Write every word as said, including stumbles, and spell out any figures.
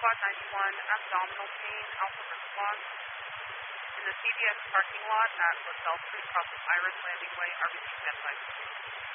squad ninety-one, abdominal pain, alpha response. In the C V S parking lot at LaSalle Street, across from Iris Landing Way, R B C standby.